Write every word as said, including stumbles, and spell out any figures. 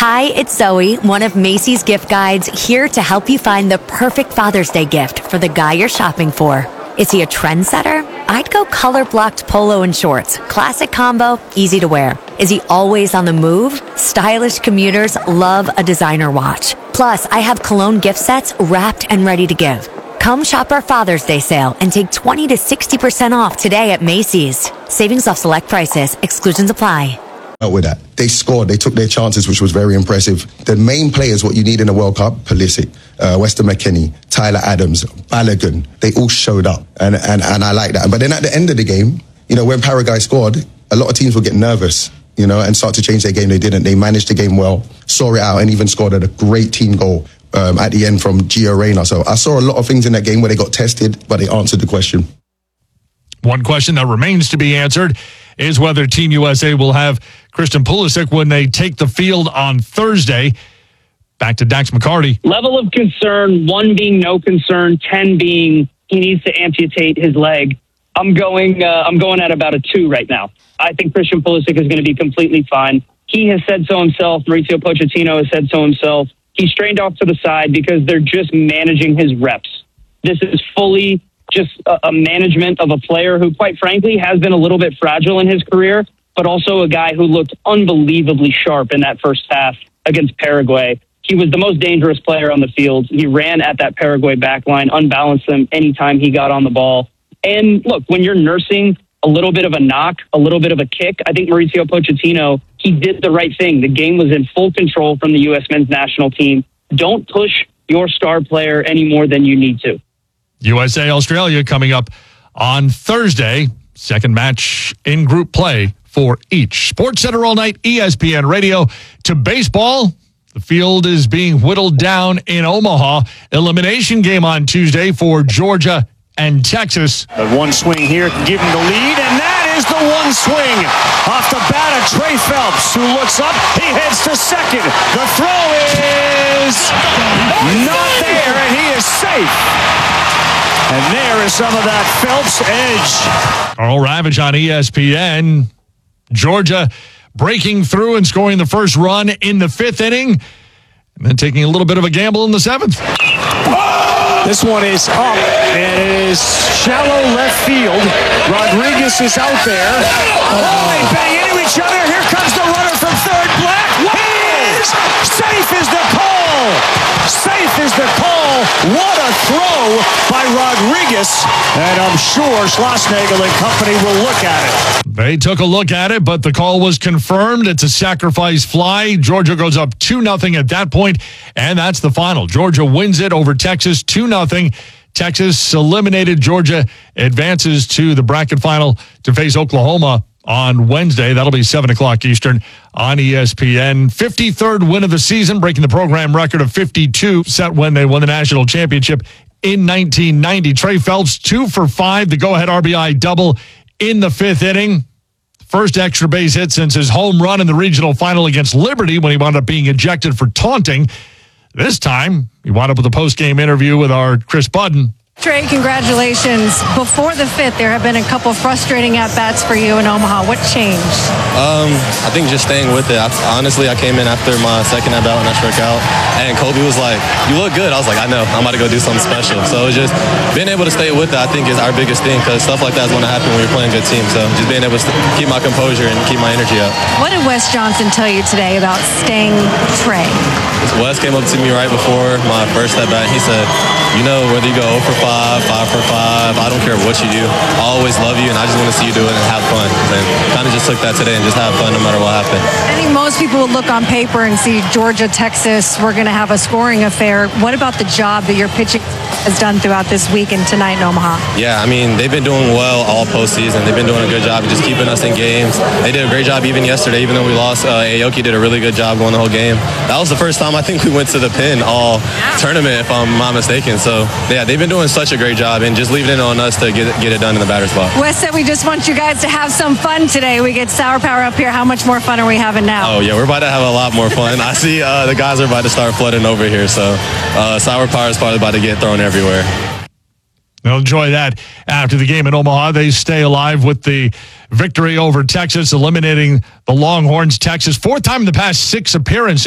Hi, it's Zoe, one of Macy's gift guides, here to help you find the perfect Father's Day gift for the guy you're shopping for. Is he a trendsetter? I'd go color-blocked polo and shorts. Classic combo, easy to wear. Is he always on the move? Stylish commuters love a designer watch. Plus, I have cologne gift sets wrapped and ready to give. Come shop our Father's Day sale and take twenty to sixty percent off today at Macy's. Savings off select prices. Exclusions apply. With that, they scored, they took their chances, which was very impressive. The main players, what you need in a World Cup, Pulisic, uh, Weston McKennie, Tyler Adams, Balogun, they all showed up, and, and and I like that. But then at the end of the game, you know, when Paraguay scored, a lot of teams would get nervous, you know, and start to change their game. They didn't. They managed the game well, saw it out, and even scored a great team goal um, at the end from Gio Reyna. So I saw a lot of things in that game where they got tested, but they answered the question. One question that remains to be answered is whether Team U S A will have Christian Pulisic when they take the field on Thursday. Back to Dax McCarty. Level of concern, one being no concern, ten being he needs to amputate his leg. I'm going uh, I'm going at about a two right now. I think Christian Pulisic is going to be completely fine. He has said so himself. Mauricio Pochettino has said so himself. He's strained off to the side because they're just managing his reps. This is fully just a, a management of a player who, quite frankly, has been a little bit fragile in his career, but also a guy who looked unbelievably sharp in that first half against Paraguay. He was the most dangerous player on the field. He ran at that Paraguay backline, unbalanced them anytime he got on the ball. And look, when you're nursing a little bit of a knock, a little bit of a kick, I think Mauricio Pochettino, he did the right thing. The game was in full control from the U S men's national team. Don't push your star player any more than you need to. U S A Australia coming up on Thursday. Second match in group play for each. Sports Center all night, E S P N Radio. To baseball, the field is being whittled down in Omaha. Elimination game on Tuesday for Georgia and Texas. The one swing here can give him the lead, and that is the one swing off the bat of Trey Phelps, who looks up. He heads to second. The throw is not there, and he is safe. And there is some of that Phelps edge. Carl Ravage on E S P N. Georgia breaking through and scoring the first run in the fifth inning, and then taking a little bit of a gamble in the seventh. This one is up, and it is shallow left field. Rodriguez is out there. Oh, they bang into each other. Here comes the runner from third. Black. He is safe is the call. Safe is the call. What a throw by Rodriguez. And I'm sure Schlossnagle and company will look at it. They took a look at it, but the call was confirmed. It's a sacrifice fly. Georgia goes up two nothing at that point, and that's the final. Georgia wins it over Texas two nothing. Texas eliminated. Georgia advances to the bracket final to face Oklahoma on Wednesday. That'll be seven o'clock Eastern on E S P N. fifty-third win of the season, breaking the program record of fifty-two set when they won the national championship in nineteen ninety. Trey Phelps, two for five, the go-ahead R B I double in the fifth inning. First extra base hit since his home run in the regional final against Liberty when he wound up being ejected for taunting. This time, he wound up with a post-game interview with our Chris Budden. Trey, congratulations. Before the fifth, there have been a couple frustrating at-bats for you in Omaha. What changed? Um, I think just staying with it. I, honestly, I came in after my second at-bat when I struck out, and Kobe was like, you look good. I was like, I know. I'm about to go do something special. So it was just being able to stay with it, I think, is our biggest thing, because stuff like that is going to happen when you're playing good teams. So just being able to keep my composure and keep my energy up. What did Wes Johnson tell you today about staying Trey? Wes came up to me right before my first at-bat. He said, you know, whether you go oh for five, five for five, I don't care what you do. I always love you, and I just want to see you do it and have fun. And kind of just took that today and just have fun no matter what happened. I think most people would look on paper and see Georgia, Texas, we're going to have a scoring affair. What about the job that your pitching has done throughout this week and tonight in Omaha? Yeah, I mean, they've been doing well all postseason. They've been doing a good job of just keeping us in games. They did a great job even yesterday, even though we lost. Uh, Aoki did a really good job going the whole game. That was the first time I think we went to the pin all tournament, if I'm not mistaken. So, yeah, they've been doing such a great job and just leaving it on us to get, get it done in the batter's box. Wes said we just want you guys to have some fun today. We get Sour Power up here. How much more fun are we having now? Oh, yeah, we're about to have a lot more fun. I see uh, the guys are about to start flooding over here, so uh, Sour Power is probably about to get thrown everywhere. They'll enjoy that after the game in Omaha. They stay alive with the victory over Texas, eliminating the Longhorns. Texas, fourth time in the past six appearances.